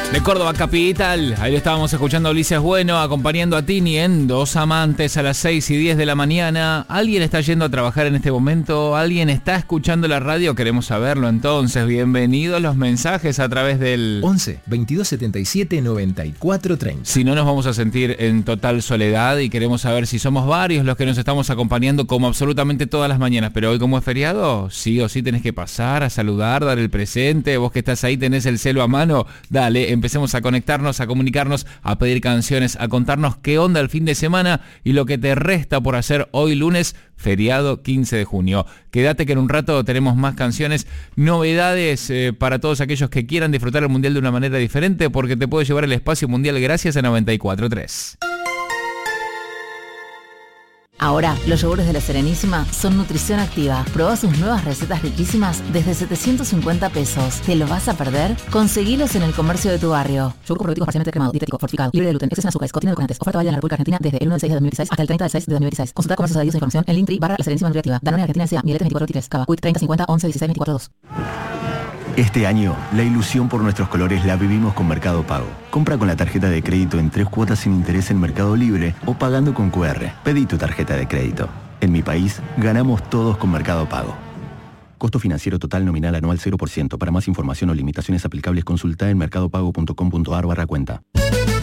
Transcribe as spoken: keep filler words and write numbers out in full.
De Córdoba Capital, ahí lo estábamos escuchando a Ulises Bueno, acompañando a Tini en Dos Amantes a las seis y diez de la mañana. ¿Alguien está yendo a trabajar en este momento? ¿Alguien está escuchando la radio? Queremos saberlo entonces. Bienvenidos los mensajes a través del once, veintidós setenta y siete, noventa y cuatro, treinta. Si no, nos vamos a sentir en total soledad y queremos saber si somos varios los que nos estamos acompañando como absolutamente todas las mañanas. Pero hoy, como es feriado, sí o sí tenés que pasar a saludar, dar el presente. Vos que estás ahí tenés el celo a mano, dale, empecemos a conectarnos, a comunicarnos, a pedir canciones, a contarnos qué onda el fin de semana y lo que te resta por hacer hoy lunes, feriado quince de junio. Quédate que en un rato tenemos más canciones, novedades eh, para todos aquellos que quieran disfrutar el Mundial de una manera diferente, porque te puede llevar el espacio mundial gracias a noventa y cuatro tres. Ahora, los yogures de La Serenísima son nutrición activa. Probá sus nuevas recetas riquísimas desde setecientos cincuenta pesos. ¿Te los vas a perder? Conseguilos en el comercio de tu barrio. Yogur probiótico parcialmente cremado, dietético, fortificado, libre de gluten, exceso en azúcares, contiene edulcorantes. Oferta válida en la República Argentina desde el uno del seis de dos mil dieciséis hasta el treinta del seis de dos mil dieciséis. Consulta comercios adheridos e información en Linktree barra La Serenísima Nutriactiva. Danone Argentina S A, Mieletes veinticuatro veintitrés, Cava, Quick treinta cincuenta once dieciséis veinticuatro dos. Este año, la ilusión por nuestros colores la vivimos con Mercado Pago. Compra con la tarjeta de crédito en tres cuotas sin interés en Mercado Libre o pagando con cu erre. Pedí tu tarjeta de crédito. En mi país, ganamos todos con Mercado Pago. Costo financiero total nominal anual cero por ciento. Para más información o limitaciones aplicables, consulta en mercadopago punto com punto ar barra cuenta.